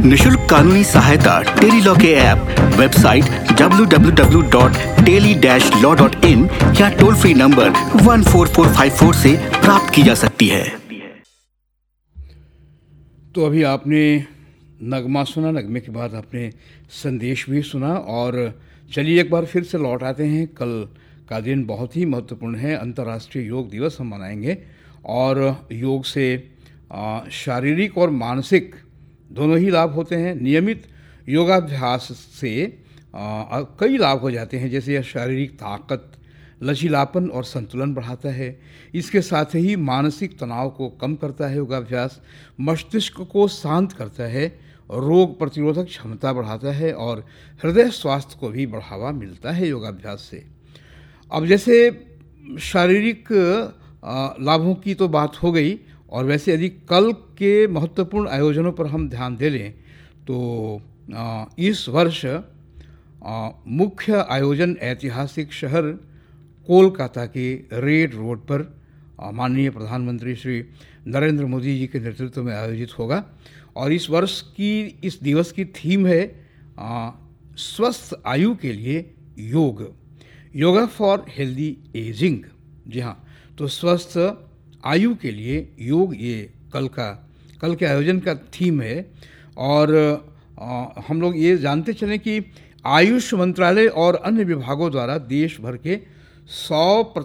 निशुल्क कानूनी सहायता टेली लॉ के ऐप, वेबसाइट www.teli-law.in या टोल फ्री नंबर 14454 से प्राप्त की जा सकती है। तो अभी आपने नगमा सुना, नगमे के बाद आपने संदेश भी सुना और चलिए एक बार फिर से लौट आते हैं। कल का दिन बहुत ही महत्वपूर्ण है, अंतर्राष्ट्रीय योग दिवस हम मनाएंगे और योग से शारीरिक और मानसिक दोनों ही लाभ होते हैं। नियमित योगाभ्यास से कई लाभ हो जाते हैं, जैसे यह शारीरिक ताकत, लचीलापन और संतुलन बढ़ाता है। इसके साथ ही मानसिक तनाव को कम करता है योगाभ्यास, मस्तिष्क को शांत करता है, रोग प्रतिरोधक क्षमता बढ़ाता है और हृदय स्वास्थ्य को भी बढ़ावा मिलता है योगाभ्यास से। अब जैसे शारीरिक लाभों की तो बात हो गई, और वैसे यदि कल के महत्वपूर्ण आयोजनों पर हम ध्यान दे लें तो इस वर्ष मुख्य आयोजन ऐतिहासिक शहर कोलकाता के रेड रोड पर माननीय प्रधानमंत्री श्री नरेंद्र मोदी जी के नेतृत्व में आयोजित होगा। और इस वर्ष की इस दिवस की थीम है स्वस्थ आयु के लिए योग, योगा फॉर हेल्दी एजिंग। जी हाँ, तो स्वस्थ आयु के लिए योग, ये कल के आयोजन का थीम है। और हम लोग ये जानते चलें कि आयुष मंत्रालय और अन्य विभागों द्वारा देश भर के 100